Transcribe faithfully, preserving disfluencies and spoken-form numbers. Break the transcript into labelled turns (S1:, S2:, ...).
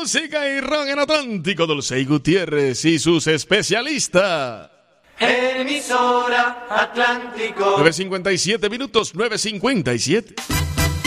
S1: música y rock en Atlántico, Dulce Gutiérrez y sus especialistas.
S2: Emisora Atlántico.
S1: nueve cincuenta y siete minutos, nueve cincuenta y siete.